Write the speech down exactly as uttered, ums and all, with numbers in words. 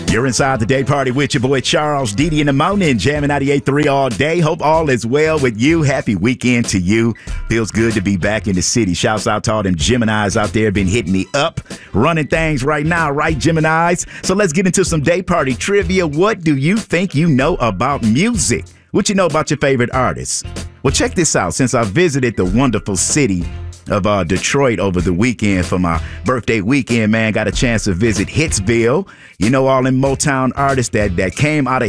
You're inside the day party with your boy Charles, Didi in the morning, jamming ninety-eight point three all day. Hope all is well with you. Happy weekend to you. Feels good to be back in the city. Shouts out to all them Geminis out there been hitting me up, running things right now, right, Geminis? So let's get into some day party trivia. What do you think you know about music? What you know about your favorite artists? Well, check this out. Since I visited the wonderful city of uh, Detroit over the weekend for my birthday weekend, man, got a chance to visit Hitsville. You know, all them Motown artists that, that came out of